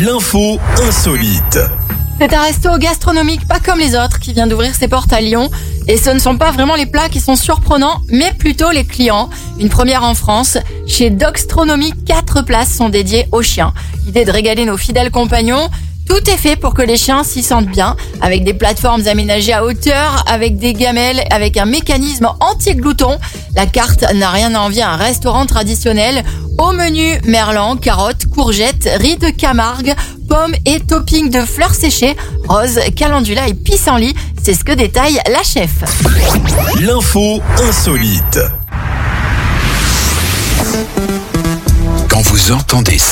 L'info insolite. C'est un resto gastronomique pas comme les autres qui vient d'ouvrir ses portes à Lyon. Et ce ne sont pas vraiment les plats qui sont surprenants, mais plutôt les clients. Une première en France. Chez Dogstronomy, 4 places sont dédiées aux chiens. L'idée de régaler nos fidèles compagnons. Tout est fait pour que les chiens s'y sentent bien, avec des plateformes aménagées à hauteur, avec des gamelles, avec un mécanisme anti-glouton. La carte n'a rien à envier à un restaurant traditionnel. Au menu, merlan, carottes, courgettes, riz de Camargue, pommes et topping de fleurs séchées, rose, calendula et pissenlit. C'est ce que détaille la chef. L'info insolite. Quand vous entendez ça,